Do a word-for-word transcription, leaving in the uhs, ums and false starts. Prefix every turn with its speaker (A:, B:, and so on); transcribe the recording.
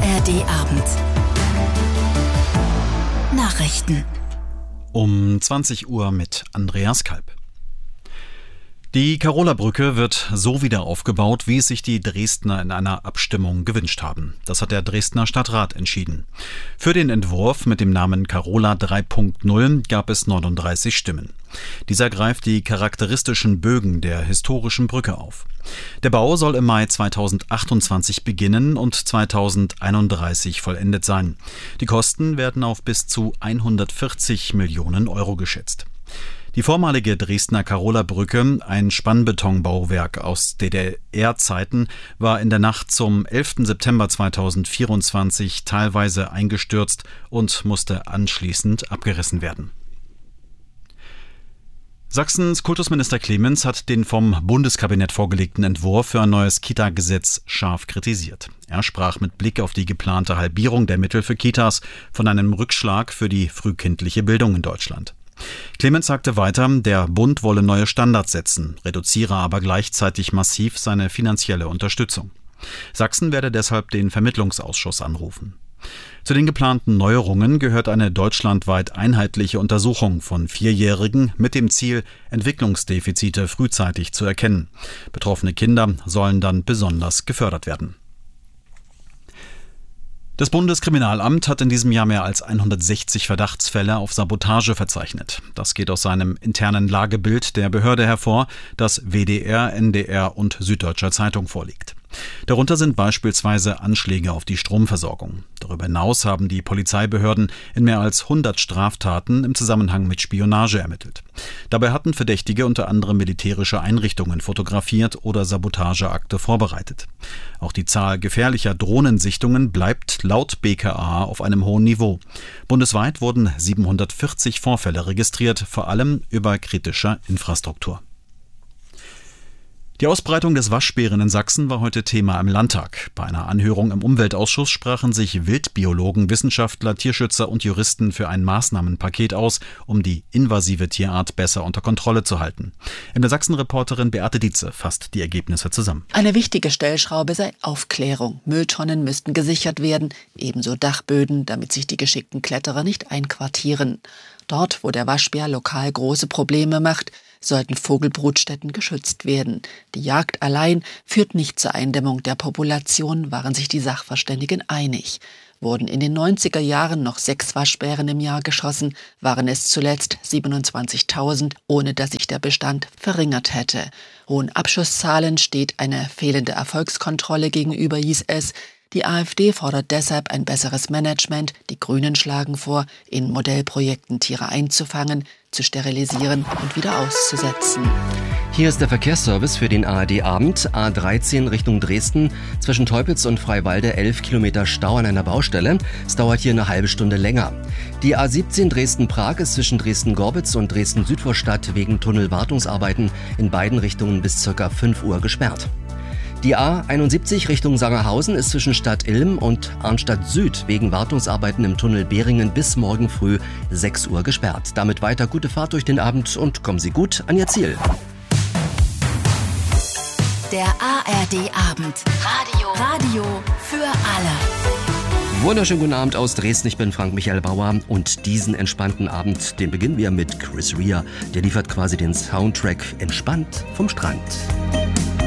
A: R D Abend. Nachrichten.
B: Um zwanzig Uhr mit Andreas Kalb. Die Karola-Brücke wird so wieder aufgebaut, wie es sich die Dresdner in einer Abstimmung gewünscht haben. Das hat der Dresdner Stadtrat entschieden. Für den Entwurf mit dem Namen Karola drei Punkt null gab es neununddreißig Stimmen. Dieser greift die charakteristischen Bögen der historischen Brücke auf. Der Bau soll im Mai zweitausendachtundzwanzig beginnen und zweitausendeinunddreißig vollendet sein. Die Kosten werden auf bis zu hundertvierzig Millionen Euro geschätzt. Die vormalige Dresdner Karola-Brücke, ein Spannbetonbauwerk aus D D R-Zeiten, war in der Nacht zum elften September zweitausendvierundzwanzig teilweise eingestürzt und musste anschließend abgerissen werden. Sachsens Kultusminister Clemens hat den vom Bundeskabinett vorgelegten Entwurf für ein neues Kita-Gesetz scharf kritisiert. Er sprach mit Blick auf die geplante Halbierung der Mittel für Kitas von einem Rückschlag für die frühkindliche Bildung in Deutschland. Clemens sagte weiter, der Bund wolle neue Standards setzen, reduziere aber gleichzeitig massiv seine finanzielle Unterstützung. Sachsen werde deshalb den Vermittlungsausschuss anrufen. Zu den geplanten Neuerungen gehört eine deutschlandweit einheitliche Untersuchung von Vierjährigen mit dem Ziel, Entwicklungsdefizite frühzeitig zu erkennen. Betroffene Kinder sollen dann besonders gefördert werden. Das Bundeskriminalamt hat in diesem Jahr mehr als hundertsechzig Verdachtsfälle auf Sabotage verzeichnet. Das geht aus seinem internen Lagebild der Behörde hervor, das W D R, N D R und Süddeutscher Zeitung vorliegt. Darunter sind beispielsweise Anschläge auf die Stromversorgung. Darüber hinaus haben die Polizeibehörden in mehr als hundert Straftaten im Zusammenhang mit Spionage ermittelt. Dabei hatten Verdächtige unter anderem militärische Einrichtungen fotografiert oder Sabotageakte vorbereitet. Auch die Zahl gefährlicher Drohnensichtungen bleibt laut B K A auf einem hohen Niveau. Bundesweit wurden siebenhundertvierzig Vorfälle registriert, vor allem über kritischer Infrastruktur. Die Ausbreitung des Waschbären in Sachsen war heute Thema im Landtag. Bei einer Anhörung im Umweltausschuss sprachen sich Wildbiologen, Wissenschaftler, Tierschützer und Juristen für ein Maßnahmenpaket aus, um die invasive Tierart besser unter Kontrolle zu halten. M D R-Sachsen-Reporterin Beate Dietze fasst die Ergebnisse zusammen.
C: Eine wichtige Stellschraube sei Aufklärung. Mülltonnen müssten gesichert werden, ebenso Dachböden, damit sich die geschickten Kletterer nicht einquartieren. Dort, wo der Waschbär lokal große Probleme macht, sollten Vogelbrutstätten geschützt werden. Die Jagd allein führt nicht zur Eindämmung der Population, waren sich die Sachverständigen einig. Wurden in den neunziger Jahren noch sechs Waschbären im Jahr geschossen, waren es zuletzt siebenundzwanzigtausend, ohne dass sich der Bestand verringert hätte. Hohen Abschusszahlen steht eine fehlende Erfolgskontrolle gegenüber, hieß es. Die AfD fordert deshalb ein besseres Management. Die Grünen schlagen vor, in Modellprojekten Tiere einzufangen, zu sterilisieren und wieder auszusetzen.
D: Hier ist der Verkehrsservice für den A R D-Abend. A dreizehn Richtung Dresden. Zwischen Teupitz und Freiwalde elf Kilometer Stau an einer Baustelle. Es dauert hier eine halbe Stunde länger. Die A siebzehn Dresden-Prag ist zwischen Dresden-Gorbitz und Dresden-Südvorstadt wegen Tunnelwartungsarbeiten in beiden Richtungen bis ca. fünf Uhr gesperrt. Die A einundsiebzig Richtung Sangerhausen ist zwischen Stadt Ilm und Arnstadt Süd wegen Wartungsarbeiten im Tunnel Behringen bis morgen früh sechs Uhr gesperrt. Damit weiter gute Fahrt durch den Abend und kommen Sie gut an Ihr Ziel.
A: Der A R D-Abend. Radio. Radio für alle.
D: Wunderschönen guten Abend aus Dresden. Ich bin Frank-Michael Bauer und diesen entspannten Abend, den beginnen wir mit Chris Rea. Der liefert quasi den Soundtrack entspannt vom Strand.